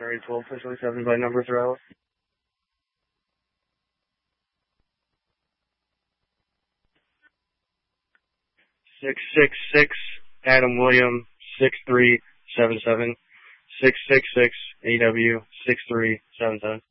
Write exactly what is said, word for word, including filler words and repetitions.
Sorry, twelve push seven by number throw. Six six six Adam William six three seven seven. Six six six A W six three seven seven.